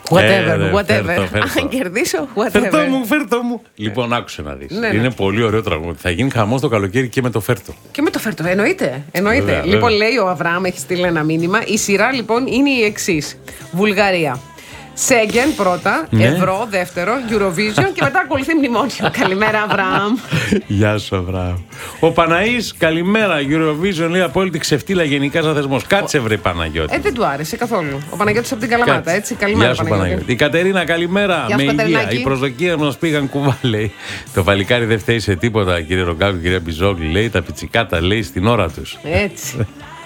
Whatever. Αν κερδίσω, whatever. Φέρτο μου. Λοιπόν, άκουσε να δεις. Είναι πολύ ωραίο τραγούδι. Θα γίνει χαμός το καλοκαίρι και με το φέρτο. Και με το φέρτο, εννοείται. Λοιπόν, λέει ο Αβραάμ, έχει στείλει ένα μήνυμα. Η σειρά λοιπόν είναι η εξής: Βουλγαρία. Σέγγεν πρώτα, Ευρώ δεύτερο, Eurovision και μετά ακολουθεί μνημόνιο. Καλημέρα, Αβραάμ. Γεια σου, Αβραάμ. Ο Παναής, καλημέρα. Eurovision λέει απόλυτη ξεφτύλα γενικά σαν θεσμός. Κάτσε βρε Παναγιώτη. Δεν του άρεσε καθόλου. Ο Παναγιώτης από την Καλαμάτα, έτσι. Καλημέρα, Παναγιώτη. Η Κατερίνα, καλημέρα. Με υγεία. Οι προσδοκίες μας πήγαν κουβά, λέει. Το παλικάρι δεν φταίει σε τίποτα, κύριε Ρογκάκο, κυρία Μπιζόγλη, λέει. Τα πιτσικάτα, λέει, στην ώρα τους. Έτσι.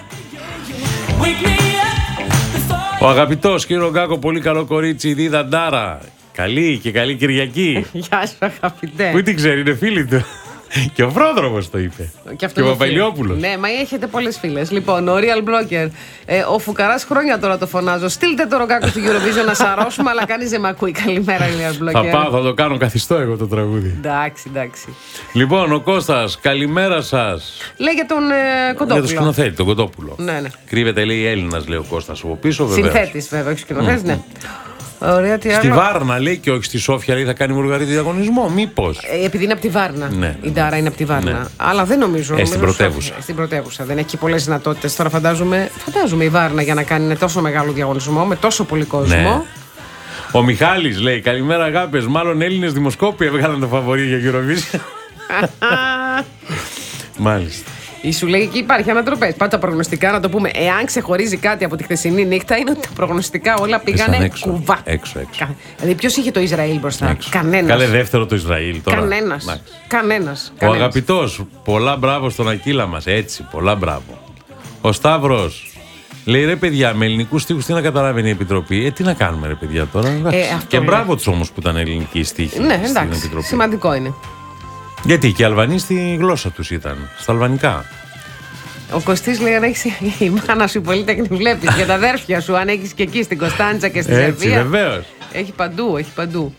Ο αγαπητός κύριο Ρογκάκο, πολύ καλό κορίτσι, η Δίδα Ντάρα. Καλή και καλή Κυριακή. Γεια σου, αγαπητέ. Πού την ξέρει, είναι φίλη του. Και ο Πρόδρομος το είπε. Και ο Παπαϊλιόπουλος. Ναι, μα έχετε πολλές φίλες. Λοιπόν, ο Real Blogger. Ο Φουκαράς χρόνια τώρα το φωνάζω. Στείλτε το Ρογκάκο στο Eurovision να σαρώσουμε, αλλά κανείς δεν με ακούει. Καλημέρα, Real Blogger. Θα πάω, θα το κάνω καθιστό εγώ το τραγούδι. Εντάξει. Λοιπόν, ο Κώστας, καλημέρα σας. Λέει για τον Κοντόπουλο. Για τον σκηνοθέτη, τον Κοντόπουλο. Ναι. Κρύβεται, λέει, Έλληνας, λέει ο Κώστας από πίσω, βέβαια. Συνθέτης, βέβαια, όχι σκηνοθέτης, ναι. Ωραία, τι στη Βάρνα λέει και όχι στη Σόφια, λέει θα κάνει Βουλγαρία διαγωνισμό. Μήπως. Επειδή είναι από τη Βάρνα. Ναι. Η Ντάρα είναι από τη Βάρνα. Ναι. Αλλά δεν νομίζω. Στην πρωτεύουσα. Στην πρωτεύουσα. Δεν έχει πολλές δυνατότητες. Τώρα φαντάζομαι η Βάρνα για να κάνει τόσο μεγάλο διαγωνισμό με τόσο πολύ κόσμο. Ναι. Ο Μιχάλης λέει καλημέρα αγάπες. Μάλλον Έλληνες δημοσκόποι έβγαλαν το φαβορί για Eurovision. Μάλιστα. Σου λέει εκεί υπάρχει ανατροπές. Πάντα τα προγνωστικά, να το πούμε. Εάν ξεχωρίζει κάτι από τη χθεσινή νύχτα, είναι ότι τα προγνωστικά όλα πήγανε κουβά. Έξω. Δηλαδή, ποιος είχε το Ισραήλ μπροστά? Κανένας. Καλέ δεύτερο το Ισραήλ τώρα. Κανένας. Ο αγαπητός, πολλά μπράβο στον Ακύλα μας. Έτσι, πολλά μπράβο. Ο Σταύρος λέει ρε παιδιά, με ελληνικούς στίχους τι να καταλάβαινε η Επιτροπή. Τι να κάνουμε ρε παιδιά τώρα. Και μπράβο τους όμως που ήταν ελληνικοί στίχοι. Ναι, εντάξει. Σημαντικό είναι. Γιατί και οι Αλβανοί στη γλώσσα τους ήταν, στα αλβανικά. Ο Κωστής λέει: αν έχεις η μάνα σου πολύτεκνη, βλέπεις για τα αδέρφια σου, αν έχεις και εκεί στην Κωνσταντζα και στη Σερβία. Έτσι, βεβαίως. Έχει παντού.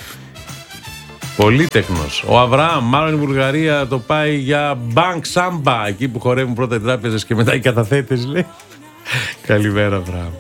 Πολύτεχνος. Ο Αβραάμ, μάλλον η Βουλγαρία το πάει για μπανκ σάμπα. Εκεί που χορεύουν πρώτα οι τράπεζες και μετά οι καταθέτες, λέει. Καλημέρα, Αβραάμ.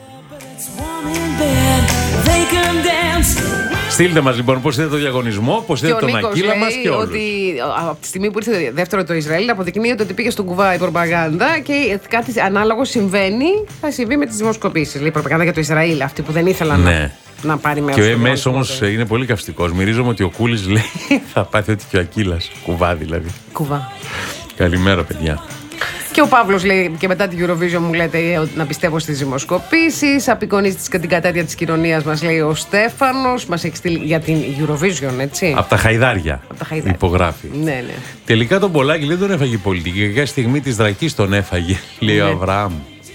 Στείλτε μας λοιπόν πώς είδε το διαγωνισμό, πώς είδε τον Ακύλα μας και όλους. Ότι από τη στιγμή που ήρθε δεύτερο το Ισραήλ, αποδεικνύεται ότι πήγε στον κουβά η προπαγάνδα και κάτι ανάλογο θα συμβεί με τις δημοσκοπήσεις. Λέει η προπαγάνδα για το Ισραήλ, αυτή που δεν ήθελαν να πάρει μέρος. Και ο ΕΜΕΣ όμως είναι πολύ καυστικός. Μυρίζομαι ότι ο Κούλης λέει θα πάθει ότι και ο Ακύλας. Κουβά δηλαδή. Κουβά. Καλημέρα, παιδιά. Και ο Παύλος λέει και μετά την Eurovision μου λέτε να πιστεύω στις δημοσκοπήσεις. Απεικονίζει την κατάτια της κοινωνίας μας, λέει ο Στέφανος. Μας έχει στείλει για την Eurovision, έτσι. Από τα χαϊδάρια. Υπογράφει. Ναι. Τελικά τον Πολάκη δεν τον έφαγε η πολιτική. Για στιγμή της Δρακής τον έφαγε, λέει ο Αβραάμ.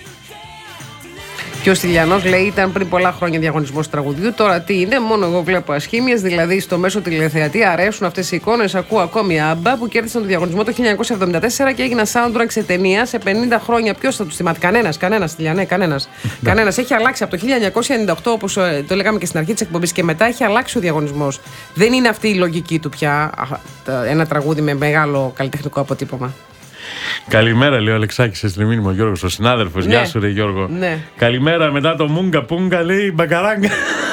Και ο Στυλιανός λέει ήταν πριν πολλά χρόνια διαγωνισμός τραγουδιού. Τώρα τι είναι, μόνο εγώ βλέπω ασχήμιες. Δηλαδή στο μέσο τηλεθεατή αρέσουν αυτές οι εικόνες. Ακούω ακόμη Άμπα που κέρδισαν το διαγωνισμό το 1974 και έγιναν soundtrack σε ταινία σε 50 χρόνια. Ποιος θα τους θυμάται? Κανένας, Στυλιανέ, κανένας. Έχει αλλάξει από το 1998, όπως το λέγαμε και στην αρχή της εκπομπής, και μετά έχει αλλάξει ο διαγωνισμός. Δεν είναι αυτή η λογική του πια. Ένα τραγούδι με μεγάλο καλλιτεχνικό αποτύπωμα. Καλημέρα, λέει ο Αλεξάκης, έστειλε μήνυμα ο Γιώργος, ο συνάδελφος. Ναι. Γεια σου, ρε Γιώργο. Ναι. Καλημέρα, μετά το Μούγκα Πούγκα, λέει μπακαράγκα.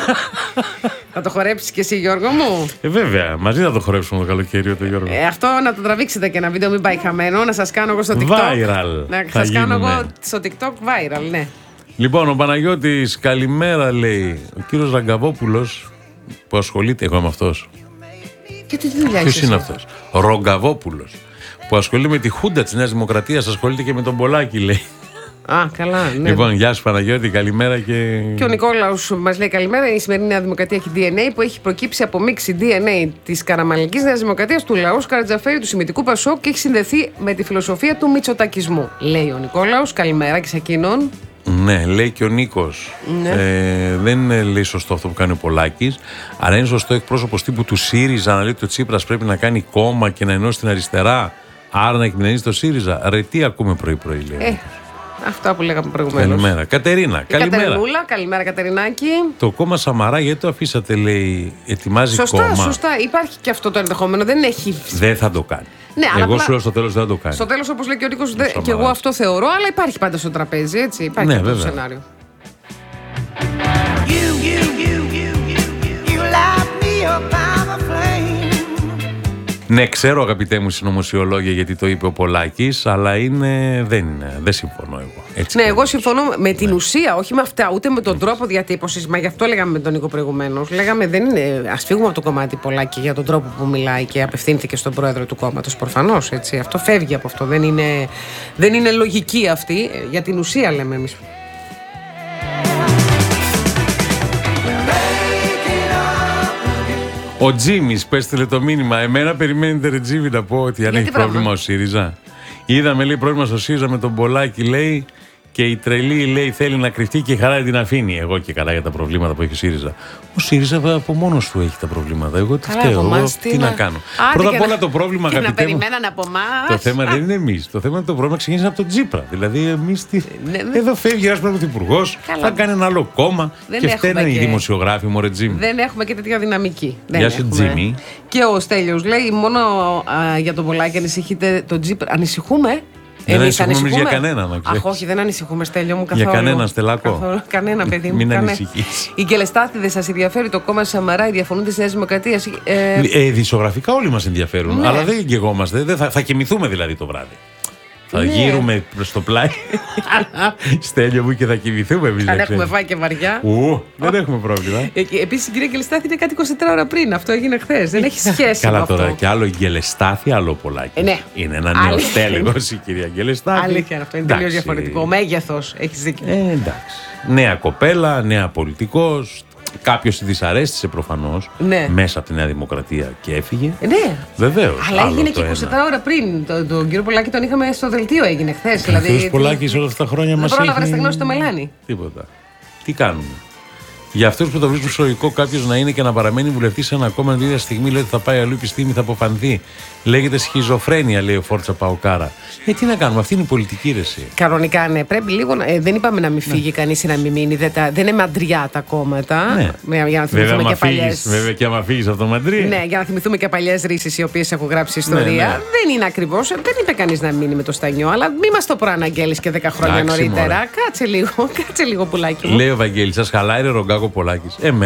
Θα το χορέψεις και εσύ, Γιώργο μου? Βέβαια, μαζί θα το χορέψουμε το καλοκαίρι, το Γιώργο. Αυτό να το τραβήξετε και ένα βίντεο, μην πάει χαμένο. Να σας κάνω εγώ στο TikTok. Viral. Να σας κάνω εγώ στο TikTok viral, ναι. Λοιπόν, ο Παναγιώτης, καλημέρα, λέει. Ο κύριος Ραγκαβόπουλος που ασχολείται. Εγώ είμαι αυτός. Και τι δουλειά ποιος είναι αυτός? Ρογκαβόπουλος. Που ασχολείται με τη Χούντα της Νέας Δημοκρατίας, ασχολείται και με τον Πολάκη, λέει. Α, καλά, ναι. Λοιπόν, γεια σου Παναγιώτη, καλημέρα και. Και ο Νικόλαος μας λέει καλημέρα. Η σημερινή Νέα Δημοκρατία έχει DNA που έχει προκύψει από μίξη DNA της καραμανλικής Νέας Δημοκρατίας, του λαού Καρατζαφέρη, του Σημιτικού Πασόκ και έχει συνδεθεί με τη φιλοσοφία του μητσοτακισμού. Λέει ο Νικόλαος, καλημέρα και σε εκείνον. Ναι, λέει και ο Νίκος. Ναι. Δεν είναι, λέει, σωστό αυτό που κάνει ο Πολάκης, αλλά είναι σωστό εκπρόσωπος τύπου του ΣΥΡΙΖΑ να λέει ότι ο Τσίπρας πρέπει να κάνει κόμμα και να ενώσει την αριστερά. Άρα να εκμηδενίζει το ΣΥΡΙΖΑ. Ρε, τι ακούμε πρωί-πρωί, λέει. Αυτά που λέγαμε προηγουμένως. Καλημέρα. Κατερίνα, καλημέρα. Κατερινούλα, καλημέρα Κατερινάκη. Το κόμμα Σαμαρά, γιατί το αφήσατε, λέει, ετοιμάζει κόμμα. Σωστά. Υπάρχει και αυτό το ενδεχόμενο. Δεν έχει. Δεν θα το κάνει. Ναι, εγώ σου λέω στο τέλος δεν θα το κάνει. Στο τέλος, όπως λέει και ο Νίκος, και εγώ αυτό θεωρώ, αλλά υπάρχει πάντα στο τραπέζι, έτσι. Υπάρχει αυτό το σενάριο. Ναι, ξέρω αγαπητέ μου συνωμοσιολόγια γιατί το είπε ο Πολάκης, αλλά δεν συμφωνώ εγώ. Έτσι ναι, εγώ συμφωνώ με την ουσία, όχι με αυτά, ούτε με τον τρόπο διατύπωσης. Μα γι' αυτό λέγαμε με τον Νίκο προηγουμένως. Λέγαμε δεν είναι. Ας φύγουμε από το κομμάτι Πολάκη για τον τρόπο που μιλάει και απευθύνθηκε στον πρόεδρο του κόμματος. Προφανώς έτσι. Αυτό φεύγει από αυτό. Δεν είναι λογική αυτή. Για την ουσία λέμε εμείς. Ο Τζίμις που έστειλε το μήνυμα. Εμένα περιμένετε ρε Τζίμι να πω ότι αν έχει πρόβλημα ο ΣΥΡΙΖΑ. Είδαμε λέει πρόβλημα στο ΣΥΡΙΖΑ με τον Πολάκη λέει και η τρελή λέει θέλει να κρυφτεί και η χαρά την αφήνει. Εγώ και καλά για τα προβλήματα που έχει ο ΣΥΡΙΖΑ. Ο ΣΥΡΙΖΑ από μόνος του έχει τα προβλήματα. Εγώ τι φταίω, εγώ τι να κάνω. Πρώτα απ' όλα το πρόβλημα αγαπητέ μου. Από εμάς. Το θέμα δεν είναι εμείς. Το θέμα είναι το πρόβλημα ξεκίνησε από τον Τσίπρα. Δηλαδή εμείς εδώ φεύγει ένας πρωθυπουργός, θα κάνει ένα άλλο κόμμα και φταίνε οι δημοσιογράφοι μου ρε Τζίμι. Δεν έχουμε και τέτοια δυναμική. Γεια σου Τζίμι. Και ο Στέλιος λέει μόνο για τον Πολάκη ανησυχείτε τον Τζίπρα. Ανησυχούμε. Δεν ανησυχούμε για κανέναν. Αχ, όχι, δεν ανησυχούμε, Στέλιο μου, καθόλου. Για κανέναν, Στελάκο. Κανένα, παιδί μου. Μην ανησυχείς. Οι κελεστάθηδες σας ενδιαφέρει το κόμμα Σαμαρά, οι διαφωνούν της Νέας Δημοκρατίας. Δισογραφικά όλοι μας ενδιαφέρουν. Ναι. Αλλά δεν γεγόμαστε. Θα κοιμηθούμε δηλαδή το βράδυ. Θα γύρουμε προς το πλάι. Στέλιο μου και θα κοιμηθούμε εμείς. Αν έχουμε φάει και βαριά. Δεν έχουμε πρόβλημα. Επίσης η κυρία Γκελεστάθη είναι κάτι 24 ώρα πριν. Αυτό έγινε χθες. Δεν έχει σχέση. Καλά τώρα. Και άλλο η Γκελεστάθη, άλλο Πολάκη. Ναι. Είναι ένα νέο τέλεγος η κυρία Γκελεστάθη. Αλήθεια, αυτό είναι τελείως διαφορετικό. Μέγεθος. Έχεις δίκιο. Εντάξει. Νέα κοπέλα, νέα πολιτικός. Κάποιος τη δυσαρέστησε προφανώς μέσα από τη Νέα Δημοκρατία και έφυγε. Ναι. Βεβαίως. Αλλά έγινε και 24 ώρα πριν. Τον κύριο Πολάκη τον είχαμε στο δελτίο, έγινε χθες. Δηλαδή. Ο κύριος Πολάκης όλα αυτά τα χρόνια μας έχει. Δεν πρόλαβα να στεγνώσει το μελάνι. Τίποτα. Τι κάνουμε. Για αυτούς που το βρίσκουν σωικό κάποιος να είναι και να παραμένει βουλευτής σε ένα κόμμα την ίδια στιγμή λέει ότι θα πάει αλλού η επιστήμη, θα αποφανθεί. Λέγεται σχιζοφρένεια, λέει ο Φόρτσα Παοκάρα. Τι να κάνουμε, αυτή είναι η πολιτική ρεσί. Κανονικά, ναι. Πρέπει λίγο. Δεν είπαμε να μην φύγει κανείς ή να μην μείνει. Δεν είναι μαντριά τα κόμματα. Ναι. Για να θυμηθούμε και παλιές. Βέβαια και άμα φύγει από το μαντρί. Ναι, για να θυμηθούμε και παλιές ρίσεις οι οποίες έχουν γράψει ιστορία. Ναι. Δεν είναι ακριβώς. Δεν είπε κανείς να μείνει με το Στανιό, αλλά μη μας το προαναγγέλεις και 10 χρόνια νωρίτερα. Κάτσε λίγο πουλάκι μου. Λέει ο Βαγγέλης, σας χαλάει ρε Ρογκάκο Πολάκης.